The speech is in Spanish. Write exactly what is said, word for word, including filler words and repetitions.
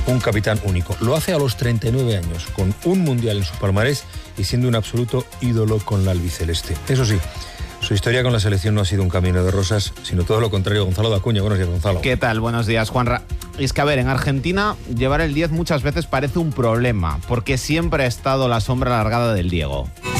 un capitán único. Lo hace a los treinta y nueve años, con un mundial en su palmarés y siendo un absoluto ídolo con la albiceleste. Eso sí, su historia con la selección no ha sido un camino de rosas, sino todo lo contrario. Gonzalo Dacuña, buenos días, Gonzalo. ¿Qué tal? Buenos días, Juanra. Es que, a ver, en Argentina llevar el diez muchas veces parece un problema, porque siempre ha estado la sombra alargada del Diego.